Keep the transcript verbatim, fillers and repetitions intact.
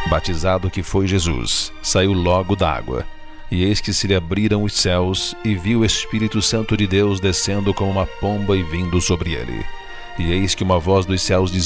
batizado que foi Jesus, saiu logo da água. E eis que se lhe abriram os céus, e viu o Espírito Santo de Deus descendo como uma pomba e vindo sobre ele. E eis que uma voz dos céus dizia: